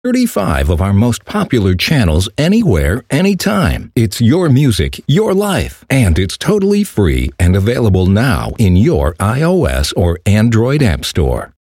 35 of our most popular channels anywhere, anytime. It's your music, your life, and it's totally free and available now in your iOS or Android app store.